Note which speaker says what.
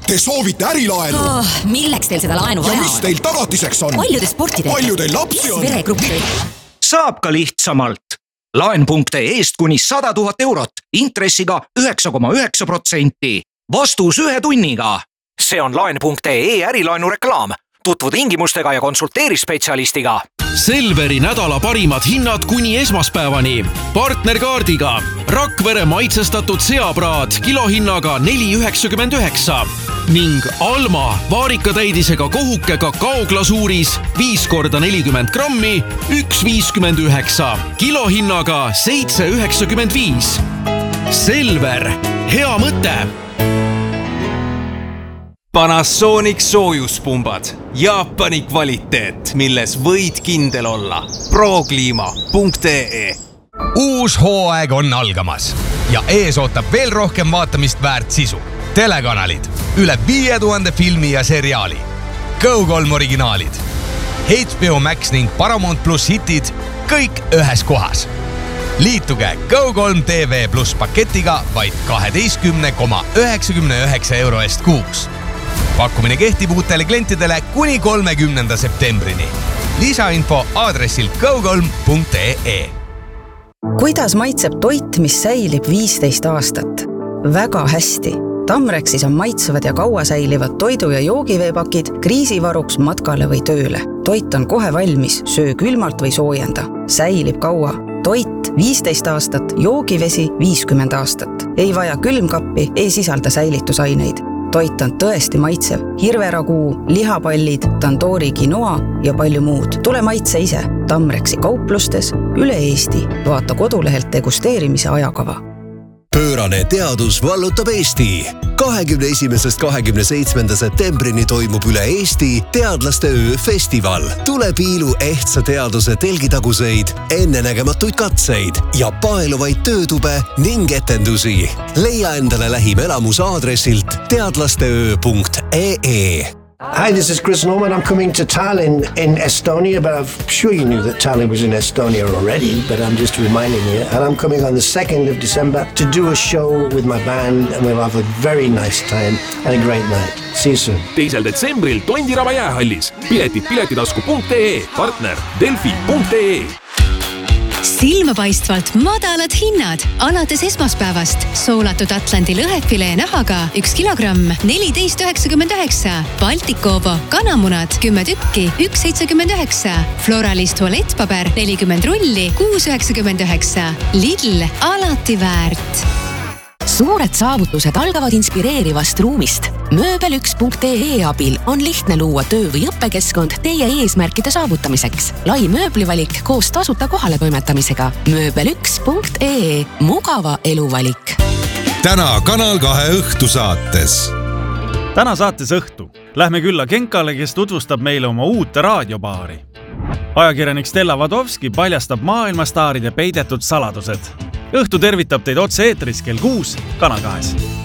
Speaker 1: Te soovite ärilaenu?
Speaker 2: Milleks teil seda laenu vaja
Speaker 1: ja mis teil tagatiseks on?
Speaker 2: Palju te sporti teete?
Speaker 1: Palju teil lapsi on?
Speaker 2: Veregruppi?
Speaker 3: Saab ka lihtsamalt. Laen.eest kuni 100 000 eurot, intressiga 9,9%. Vastus 1 tunniga. See on Laen.ee ärilaenu reklaam. Tutvu tingimustega ja konsulteeri spetsialistiga.
Speaker 4: Selveri nädala parimad hinnad kuni esmaspäevani. Partnerkaardiga Rakvere maitsestatud seapraad kilohinnaga 4,99 ning Alma vaarikatäidisega kohuke kakaoglasuuris 5 × 40 grammi 1,59 kilohinnaga 7,95. Selver, hea mõte!
Speaker 5: Panasonic soojuspumbad. Jaapani kvaliteet, milles võid kindel olla. Prokliima.ee.
Speaker 6: Uus hooaeg on algamas ja ees ootab veel rohkem vaatamist väärt sisu. Telekanalid, üle 5000 filmi ja seriaali. Go3 originaalid, HBO Max ning Paramount Plus hitid, kõik ühes kohas. Liituge Go3 TV Plus paketiga vaid 12,99 euro eest kuus. Pakkumine kehtib uutele klientidele kuni 30. septembrini. Lisainfo aadressil go3.ee.
Speaker 7: Kuidas maitseb toit, mis säilib 15 aastat? Väga hästi. Tamrexis on maitsevad ja kaua säilivad toidu- ja joogiveepakid kriisivaruks matkale või tööle. Toit on kohe valmis, söö külmalt või soojenda. Säilib kaua. Toit 15 aastat, joogivesi 50 aastat. Ei vaja külmkappi, ei sisalda säilitusaineid. Toit on tõesti maitsev. Hirveraguu, lihapallid, tandoori quinoa ja palju muud. Tule maitse ise. Tamrexi kauplustes üle Eesti. Vaata kodulehelt degusteerimise ajakava.
Speaker 8: Pöörane teadus vallutab Eesti. 21.–27. septembrini toimub üle Eesti Teadlaste öö festival. Tule piilu ehtsa teaduse telgitaguseid, ennenägematuid katseid ja paeluvaid töötube ning etendusi. Leia endale lähim elamus aadressilt teadlasteöö.ee.
Speaker 9: Hi, this is Chris Norman. I'm coming to Tallinn in Estonia, but I'm sure you knew that Tallinn was in Estonia already, but I'm just reminding you. And I'm coming on the 2nd of December to do a show with my band, and we'll have a very nice time and a great night. See you soon.
Speaker 10: 2. detsembril Tondiraba jäähallis. Piletid piletitasku.ee, partner Delfi.ee.
Speaker 11: Silmapaistvalt madalad hinnad alates esmaspäevast. Soolatud Atlandi lõhefilee nahaga 1 kilogramm 14,99. Baltikovo kanamunad 10 tükki 1,79. Floralis tualettpaber 40 rulli 6,99. Lidl alati väärt.
Speaker 2: Suured saavutused algavad inspireerivast ruumist. Mööbel1.ee abil on lihtne luua töö- või õppekeskkond teie eesmärkide saavutamiseks. Lai mööblivalik koos tasuta kohale toimetamisega. Mööbel1.ee. Mugava eluvalik.
Speaker 12: Täna Kanal 2 õhtusaates.
Speaker 13: Täna saates õhtu. Lähme külla Genkale, kes tutvustab meile oma uut raadiobaari. Ajakirjanik Stella Vadovski paljastab maailmastaaride peidetud saladused. Õhtu tervitab teid otse eetris kell 6 Kanal 2.